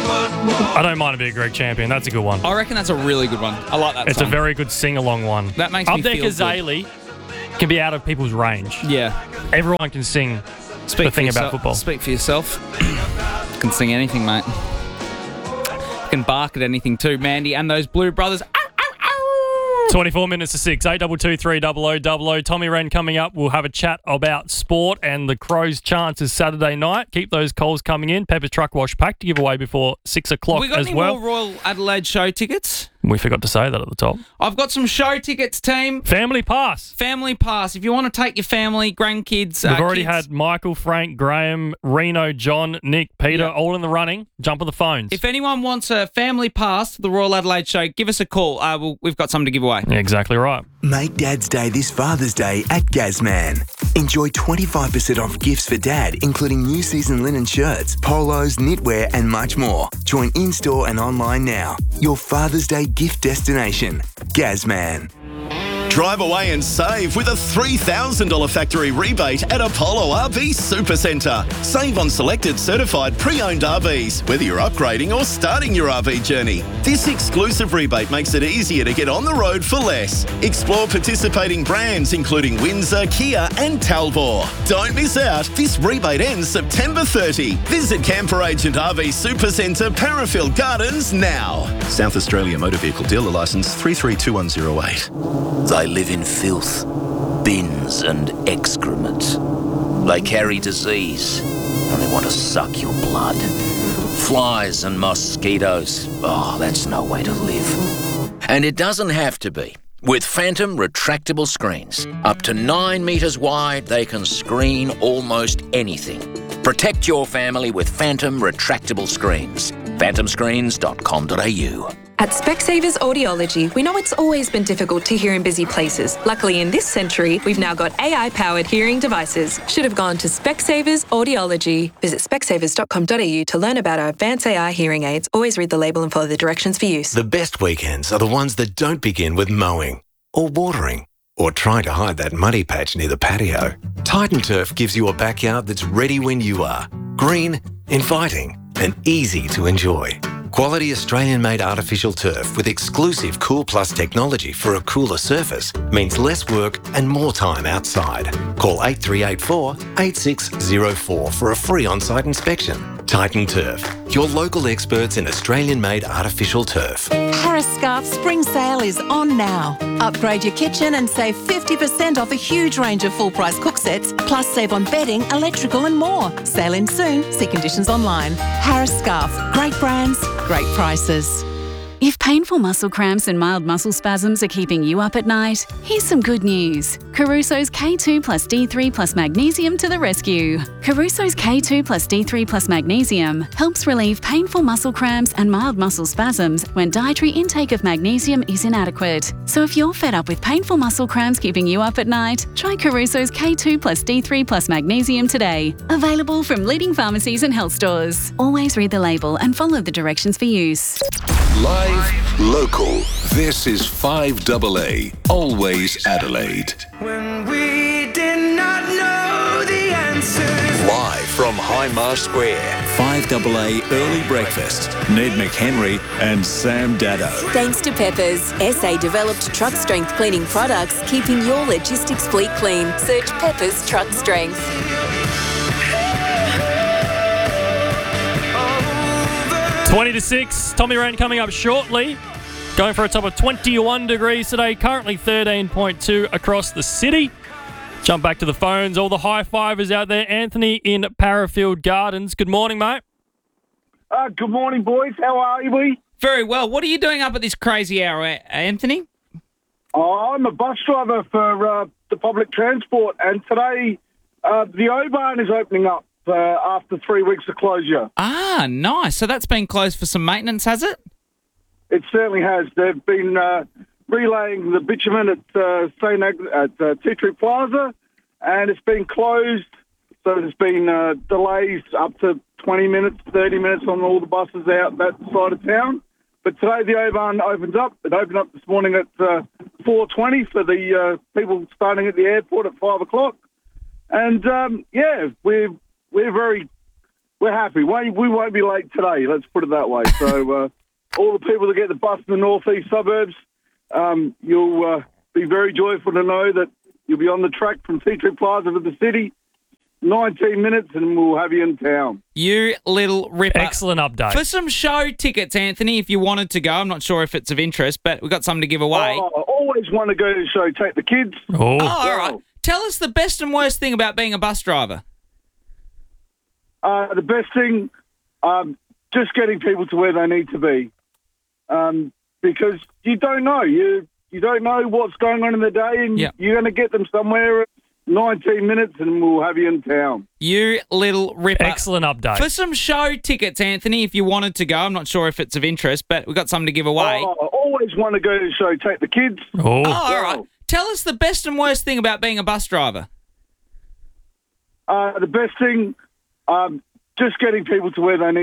I don't mind to be a Greek champion. That's a good one. I reckon that's a really good one. I like that It's song. a very good sing-along one. That makes Up me there, feel good. Kazali can be out of people's range. Yeah. Everyone can sing Speak the thing for about yourself. football. Speak for yourself. You can sing anything, mate. You can bark at anything too, Mandy and those Blue Brothers. 24 minutes to 6, 822 300 Tommy Wren coming up. We'll have a chat about sport and the Crows' chances Saturday night. Keep those calls coming in. Pepper's Truck Wash Pack to give away before 6 o'clock We got as any well. more Royal Adelaide show tickets? We forgot to say that at the top. I've got some show tickets, team. Family Pass. Family Pass. If you want to take your family, grandkids, We've already kids. had Michael, Frank, Graham, Reno, John, Nick, Peter, Yeah. all in the running. Jump on the phones. If anyone wants a family pass to the Royal Adelaide show, give us a call. We've got something to give away. Yeah, exactly right. Make Dad's Day this Father's Day at Gazman. Enjoy 25% off gifts for Dad, including new season linen shirts, polos, knitwear and much more. Join in-store and online now. Your Father's Day gift destination. Gazman. Drive away and save with a $3,000 factory rebate at Apollo RV Supercentre. Save on selected certified pre-owned RVs, whether you're upgrading or starting your RV journey. This exclusive rebate makes it easier to get on the road for less. Explore participating brands including Windsor, Kia and Talbot. Don't miss out. This rebate ends September 30. Visit Camper Agent RV Supercentre, Parafield Gardens now. South Australia Motor Vehicle Dealer Licence 332108. They live in filth, bins and excrement. They carry disease and they want to suck your blood. Flies and mosquitoes. Oh, that's no way to live. And it doesn't have to be. With Phantom retractable screens, up to 9 metres wide, they can screen almost anything. Protect your family with Phantom retractable screens. phantomscreens.com.au. At Specsavers Audiology, we know it's always been difficult to hear in busy places. Luckily, in this century, we've now got AI-powered hearing devices. Should have gone to Specsavers Audiology. Visit specsavers.com.au to learn about our advanced AI hearing aids. Always read the label and follow the directions for use. The best weekends are the ones that don't begin with mowing or watering or trying to hide that muddy patch near the patio. Titan Turf gives you a backyard that's ready when you are. Green, inviting and easy to enjoy. Quality Australian-made artificial turf with exclusive Cool Plus technology for a cooler surface means less work and more time outside. Call 8384 8604 for a free on-site inspection. Titan Turf, your local experts in Australian-made artificial turf. Harris Scarf Spring Sale is on now. Upgrade your kitchen and save 50% off a huge range of full-price cook sets, plus save on bedding, electrical and more. Sale in soon. See conditions online. Harris Scarf. Great brands, great prices. If painful muscle cramps and mild muscle spasms are keeping you up at night, here's some good news. Caruso's K2 plus D3 plus magnesium to the rescue. Caruso's K2 plus D3 plus magnesium helps relieve painful muscle cramps and mild muscle spasms when dietary intake of magnesium is inadequate. So if you're fed up with painful muscle cramps keeping you up at night, try Caruso's K2 plus D3 plus magnesium today. Available from leading pharmacies and health stores. Always read the label and follow the directions for use. Live, local. This is 5AA, always Adelaide. When we did not know the answers. Live from Highmar Square, 5AA Early Breakfast. Ned McHenry and Sam Dado. Thanks to Peppers, SA developed truck strength cleaning products, keeping your logistics fleet clean. Search Peppers Truck Strength. 20 to 6. Tommy Wren coming up shortly. Going for a top of 21 degrees today. Currently 13.2 across the city. Jump back to the phones. All the high fivers out there. Anthony in Parafield Gardens. Good morning, mate. Good morning, boys. How are you? Very well. What are you doing up at this crazy hour, Anthony? I'm a bus driver for the public transport, and today the O-Bahn is opening up after 3 weeks of closure. Ah, nice. So that's been closed for some maintenance, has it? It certainly has. They've been relaying the bitumen at Tea Tree Plaza, and it's been closed. So there's been delays up to 20 minutes, 30 minutes on all the buses out that side of town. But today the O-Bahn opens up. It opened up this morning at 4:20 for the people starting at the airport at 5 o'clock. And, we're very we're happy. We won't be late today, let's put it that way. So all the people that get the bus in the northeast suburbs, you'll be very joyful to know that you'll be on the track from Tea Tree Plaza to the city. 19 minutes and we'll have you in town. You little ripper. Excellent update. For some show tickets, Anthony, if you wanted to go, I'm not sure if it's of interest, but we've got something to give away. Oh, I always want to go to the show, take the kids. Oh, all right. Tell us the best and worst thing about being a bus driver. The best thing, just getting people to where they need to be. Because you don't know. You don't know what's going on in the day, and you're going to get them somewhere. 19 minutes and we'll have you in town. You little ripper. Excellent update. For some show tickets, Anthony, if you wanted to go, I'm not sure if it's of interest, but we've got something to give away. Oh, I always want to go to the show, take the kids. Oh, all right. Tell us the best and worst thing about being a bus driver. The best thing, just getting people to where they need